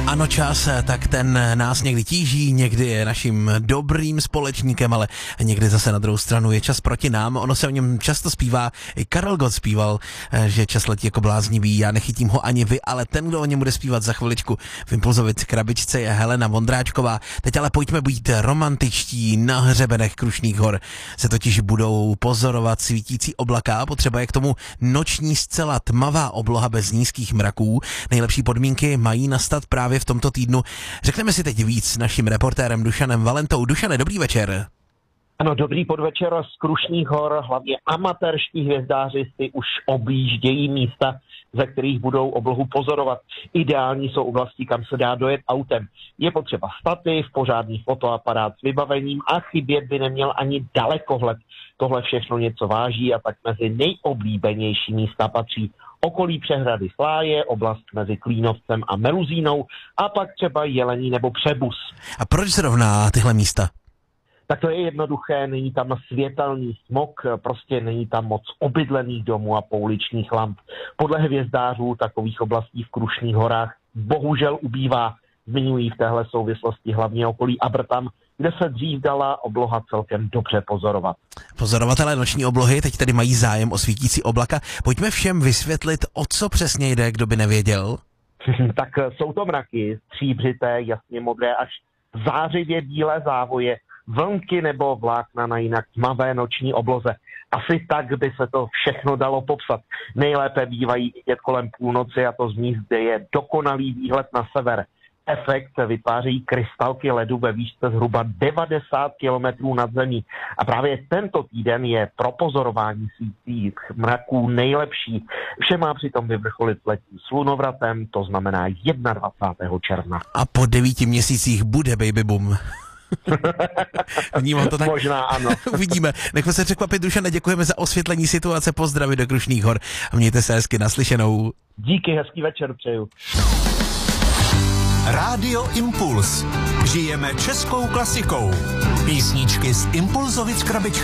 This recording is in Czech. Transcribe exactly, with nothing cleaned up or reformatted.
Ano, čas, tak ten nás někdy tíží, někdy je naším dobrým společníkem, ale někdy zase na druhou stranu je čas proti nám. Ono se o něm často zpívá, i Karel Gott zpíval, že čas letí jako bláznivý, já nechytím ho ani vy, ale ten, kdo o něm bude zpívat za chviličku v Impulzovic krabičce, je Helena Vondráčková. Teď ale pojďme být romantičtí. Na hřebenech Krušných hor se totiž budou pozorovat svítící oblaka, potřeba je k tomu noční zcela tmavá obloha bez nízkých mraků. Nejlepší podmínky mají nastat právě v tomto týdnu. Řekneme si teď víc s naším reportérem Dušanem Valentou. Dušane, dobrý večer. Ano, dobrý podvečer z Krušných hor, hlavně amatérští hvězdáři si už objíždějí místa, ze kterých budou oblohu pozorovat. Ideální jsou oblasti, kam se dá dojet autem. Je potřeba stativ, pořádný fotoaparát s vybavením a chybět by neměl ani dalekohled. Tohle všechno něco váží a tak mezi nejoblíbenější místa patří okolí přehrady Sláje, oblast mezi Klínovcem a Meluzínou a pak třeba Jelení nebo Přebus. A proč zrovna tyhle místa? Tak to je jednoduché, není tam světelný smog, prostě není tam moc obydlených domů a pouličních lamp. Podle hvězdářů takových oblastí v Krušných horách bohužel ubývá. Zmiňují v téhle souvislosti hlavně okolí Abrtam, kde se dřív dala obloha celkem dobře pozorovat. Pozorovatelé noční oblohy teď tedy mají zájem o svítící oblaka. Pojďme všem vysvětlit, o co přesně jde, kdo by nevěděl. Tak jsou to mraky, stříbřité, jasně modré až zářivě bílé závoje, vlnky nebo vlákna na jinak tmavé noční obloze. Asi tak by se to všechno dalo popsat. Nejlépe bývají vidět kolem půlnoci a to z míst, kde je dokonalý výhled na sever. Efekt vytváří krystalky ledu ve výšce zhruba devadesát kilometrů nad zemí. A právě tento týden je pro pozorování svítících mraků nejlepší. Vše má přitom vyvrcholit letním slunovratem, to znamená dvacátého prvního června. A po devíti měsících bude baby boom. Vnímám to tak. Možná ano. Uvidíme. Nechme se překvapit, Dušane, děkujeme za osvětlení situace, pozdravy do Krušných hor a mějte se hezky, naslyšenou. Díky, hezký večer přeju. Rádio Impuls. Žijeme českou klasikou. Písničky z Impulzovic krabičky.